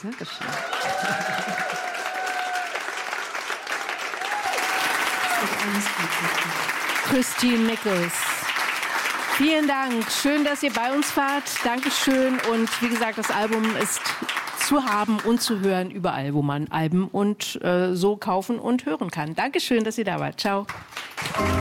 Dankeschön. Christine Nichols. Vielen Dank. Schön, dass ihr bei uns wart. Dankeschön. Und wie gesagt, das Album ist zu haben und zu hören überall, wo man Alben und so kaufen und hören kann. Dankeschön, dass ihr da wart. Ciao.